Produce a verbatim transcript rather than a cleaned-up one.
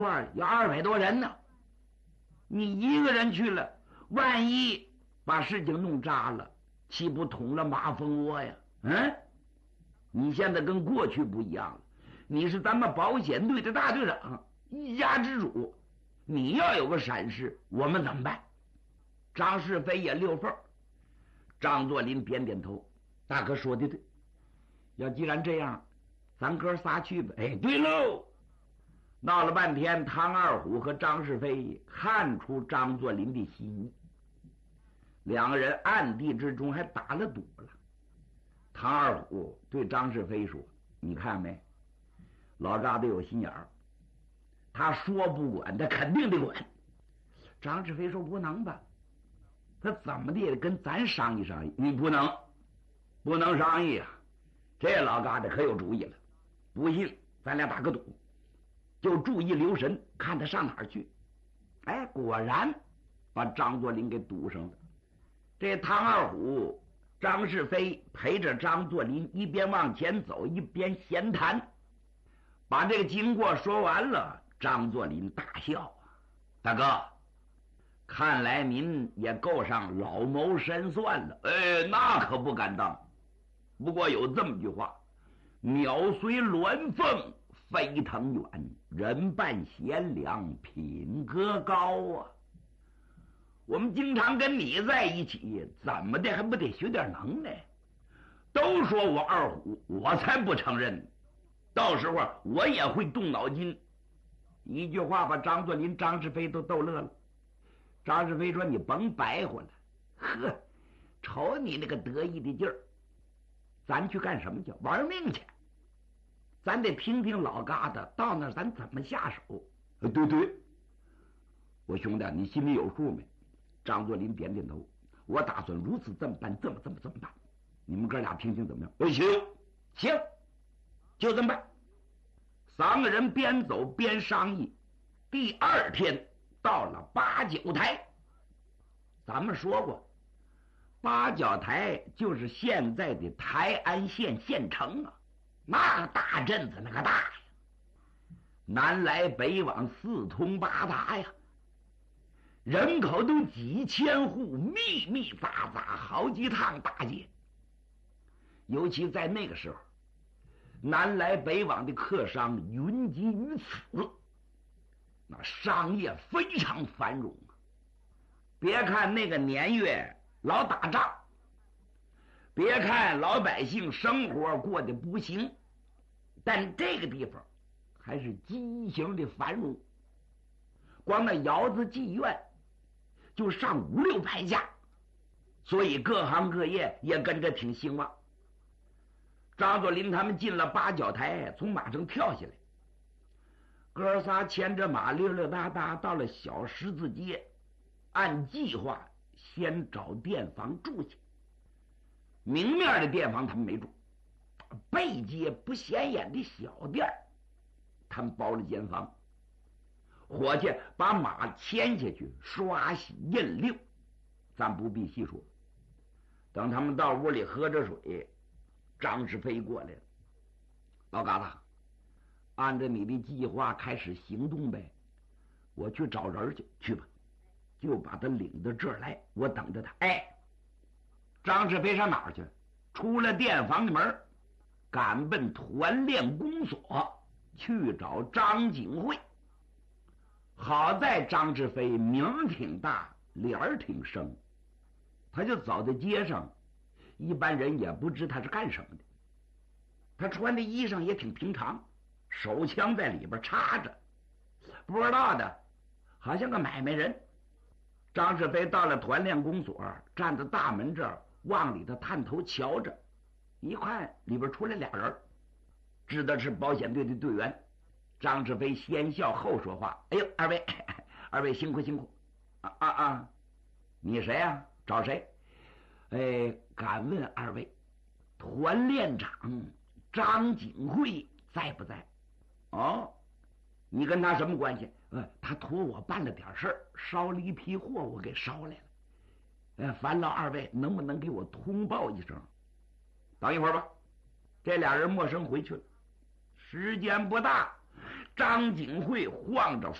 块有二百多人呢，你一个人去了，万一把事情弄渣了，岂不捅了马蜂窝呀？嗯，你现在跟过去不一样了，你是咱们保险队的大队长，一家之主，你要有个闪失，我们怎么办？张世飞也溜缝。张作霖点点头，大哥说的对，要既然这样，咱哥仨去吧。哎，对喽。闹了半天，唐二虎和张世飞看出张作霖的心意，两个人暗地之中还打了赌了。唐二虎对张世飞说：“你看没，老扎子有心眼儿，他说不管，他肯定得管。”张世飞说：“不能吧？他怎么的也得跟咱商议商议。”你不能，不能商议啊！这老疙瘩可有主意了。不信，咱俩打个赌。就注意留神，看他上哪儿去。哎，果然把张作霖给堵上了。这唐二虎、张世飞陪着张作霖一边往前走，一边闲谈。把这个经过说完了，张作霖大笑啊：“大哥，看来您也够上老谋深算了。哎，那可不敢当。不过有这么句话：鸟随鸾凤飞腾远，人伴贤良品格高啊！我们经常跟你在一起，怎么的还不得学点能耐？都说我二虎，我才不承认。到时候我也会动脑筋。”一句话把张作霖、张世飞都逗乐了。张世飞说：“你甭白活了，呵，瞅你那个得意的劲儿，咱去干什么去？玩命去！咱得听听老疙瘩到那儿咱怎么下手。”对对，我兄弟，你心里有数没？张作霖点点头。我打算如此这么办，这么这么这么办。你们哥俩听听怎么样？哎，行行，就这么办。三个人边走边商议。第二天到了八角台，咱们说过，八角台就是现在的台安县县城啊，那个大镇子那个大呀，南来北往，四通八达呀，人口都几千户，密密匝匝，好几趟大街。尤其在那个时候，南来北往的客商云集于此，那商业非常繁荣啊。别看那个年月老打仗，别看老百姓生活过得不行，但这个地方还是畸形的繁荣。光那窑子妓院就上五六百家，所以各行各业也跟着挺兴旺。张作霖他们进了八角台，从马上跳下来，哥仨牵着马溜溜达达到了小十字街，按计划先找店房住去。明面的店房他们没住，背街不显眼的小店他们包了间房。伙计把马牵下去，刷洗印溜，咱不必细说。等他们到屋里喝着水，张世飞过来了：“老疙瘩，按照你的计划开始行动呗。我去找人去，去吧，就把他领到这儿来，我等着他。”哎，张世飞上哪儿去？出了店房的门，赶奔团练公所去找张景惠。好在张世飞名儿挺大，脸儿挺生，他就走在街上，一般人也不知他是干什么的。他穿的衣裳也挺平常，手枪在里边插着，不知道的好像个买卖人。张世飞到了团练公所，站在大门这儿往里头探头瞧着，一看里边出来俩人，知道是保险队的队员。张世飞先笑后说话：“哎呦，二位，二位辛苦辛苦！啊啊啊！你谁呀、啊？找谁？哎，敢问二位，团练长张景惠在不在？哦，你跟他什么关系？呃，他托我办了点事儿，捎了一批货，我给捎来了。呃，烦劳二位能不能给我通报一声？等一会儿吧。”这俩人默声回去了。时间不大， 张景惠晃着